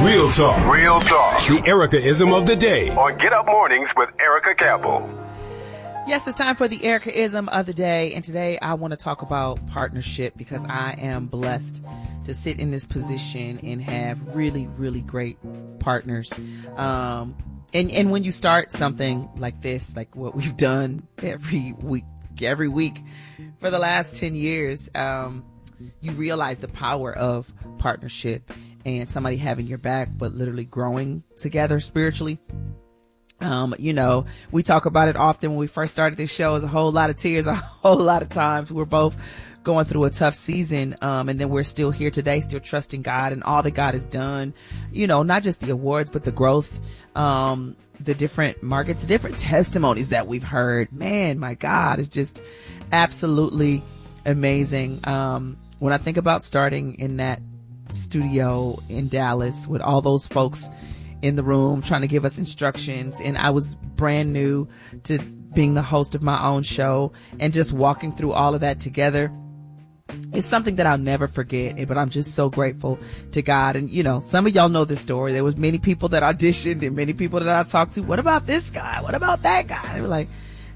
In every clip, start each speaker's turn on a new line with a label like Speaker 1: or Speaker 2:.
Speaker 1: Real talk.
Speaker 2: Real talk.
Speaker 1: The Erica-ism of the day.
Speaker 2: On Get Up Mornings with Erica Campbell.
Speaker 3: Yes, it's time for the Erica-ism of the day. And today I want to talk about partnership because I am blessed to sit in this position and have really, really great partners. And when you start something like this, like what we've done every week for the last 10 years, you realize the power of partnership and somebody having your back, but literally growing together spiritually. We talk about it often when we first started this show. It was a whole lot of tears, a whole lot of times. We're both going through a tough season. And then we're still here today, still trusting God and all that God has done, not just the awards, but the growth, the different markets, different testimonies that we've heard. Man, my God, it's just absolutely amazing. When I think about starting in that studio in Dallas with all those folks in the room trying to give us instructions, and I was brand new to being the host of my own show and just walking through all of that together, it's something that I'll never forget. But I'm just so grateful to God. And some of y'all know this story. There was many people that auditioned and many people that I talked to. What about this guy? What about that guy? They were like,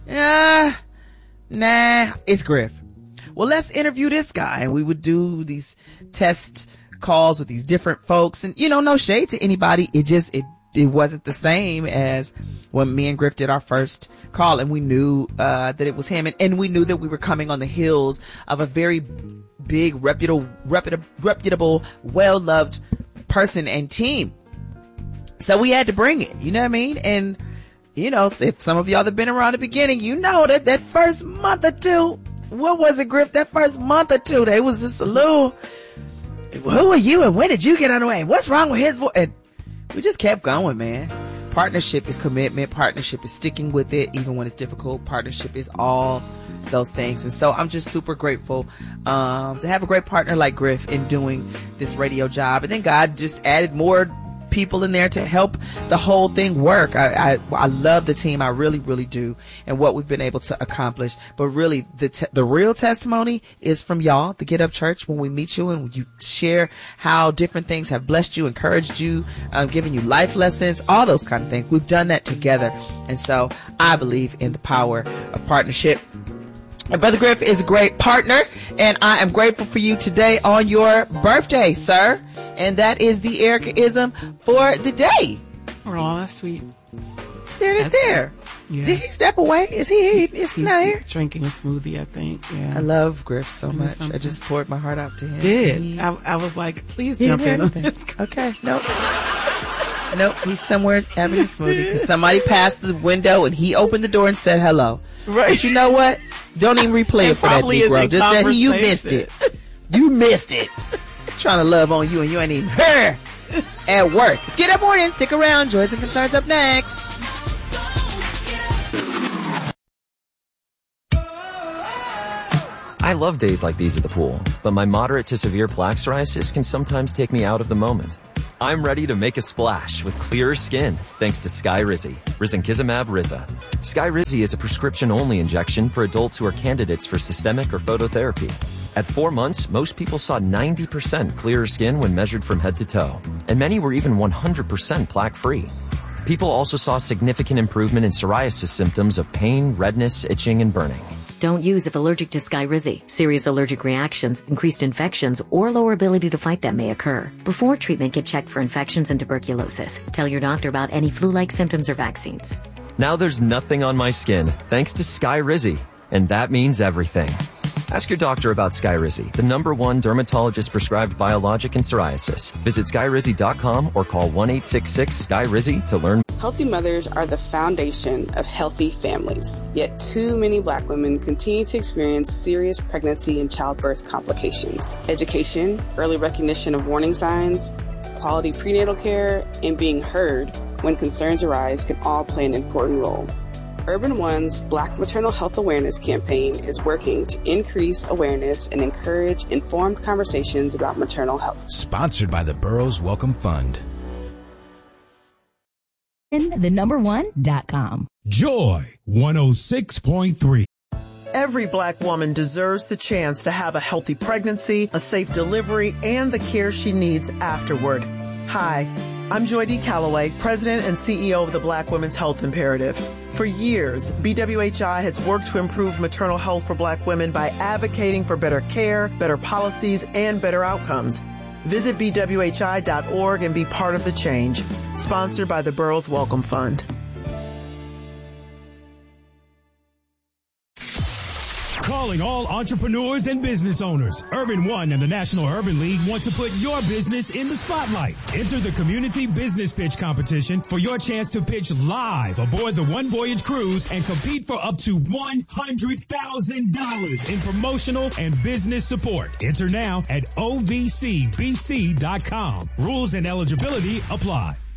Speaker 3: nah, it's Griff. Well, let's interview this guy. And we would do these test calls with these different folks, and no shade to anybody. It wasn't the same as when me and Griff did our first call, and we knew that it was him, and we knew that we were coming on the heels of a very big, reputable, well-loved person and team. So we had to bring it, you know what I mean? And if some of y'all have been around the beginning, that first month or two, what was it, Griff? That first month or two, they was just a little, who are you and when did you get on the way? What's wrong with his voice? And we just kept going, man. Partnership is commitment. Partnership is sticking with it even when it's difficult. Partnership is all those things. And so I'm just super grateful to have a great partner like Griff in doing this radio job. And then God just added more people in there to help the whole thing work. I love the team. I really, really do. And what we've been able to accomplish. But really, the real testimony is from y'all, the Get Up Church, when we meet you and you share how different things have blessed you, encouraged you, given you life lessons, all those kind of things. We've done that together. And so I believe in the power of partnership. And Brother Griff is a great partner, and I am grateful for you today on your birthday, sir. And that is the Erica-ism for the day.
Speaker 4: Oh, that's sweet.
Speaker 3: There it is there. Yeah. Did he step away? Is he here? He's not here?
Speaker 4: Drinking a smoothie, I think. Yeah.
Speaker 3: I love Griff so much. Something. I just poured my heart out to him.
Speaker 4: I was like, please jump in on this.
Speaker 3: Okay. Nope. He's somewhere having a smoothie because somebody passed the window and he opened the door and said hello. Right. But you know what? Don't even replay it for that Negro. Just that you missed it. You missed it. Trying to love on you and you ain't even here at work. Let's Get Up Morning. Stick around. Joys and Concerns up next.
Speaker 5: I love days like these at the pool, but my moderate to severe plaque psoriasis can sometimes take me out of the moment. I'm ready to make a splash with clearer skin thanks to Skyrizi, Risankizumab Riza. Skyrizi is a prescription-only injection for adults who are candidates for systemic or phototherapy. At 4 months, most people saw 90% clearer skin when measured from head to toe, and many were even 100% plaque-free. People also saw significant improvement in psoriasis symptoms of pain, redness, itching, and burning.
Speaker 6: Don't use if allergic to Skyrizi. Serious allergic reactions, increased infections, or lower ability to fight them may occur. Before treatment, get checked for infections and tuberculosis. Tell your doctor about any flu-like symptoms or vaccines.
Speaker 5: Now there's nothing on my skin thanks to Skyrizi, and that means everything. Ask your doctor about Skyrizi, the #1 dermatologist-prescribed biologic in psoriasis. Visit Skyrizi.com or call 1-866-SKY-RIZI to learn.
Speaker 7: Healthy mothers are the foundation of healthy families. Yet too many Black women continue to experience serious pregnancy and childbirth complications. Education, early recognition of warning signs, quality prenatal care, and being heard when concerns arise can all play an important role. Urban One's Black Maternal Health Awareness Campaign is working to increase awareness and encourage informed conversations about maternal health.
Speaker 8: Sponsored by the Burroughs Welcome Fund.
Speaker 9: The1.com.
Speaker 1: Joy 106.3.
Speaker 10: Every Black woman deserves the chance to have a healthy pregnancy, a safe delivery, and the care she needs afterward. Hi, I'm Joy D. Calloway, President and CEO of the Black Women's Health Imperative. For years, BWHI has worked to improve maternal health for Black women by advocating for better care, better policies, and better outcomes. Visit bwhi.org and be part of the change. Sponsored by the Burroughs Wellcome Fund.
Speaker 1: Calling all entrepreneurs and business owners. Urban One and the National Urban League want to put your business in the spotlight. Enter the Community Business Pitch Competition for your chance to pitch live aboard the One Voyage Cruise and compete for up to $100,000 in promotional and business support. Enter now at ovcbc.com. Rules and eligibility apply.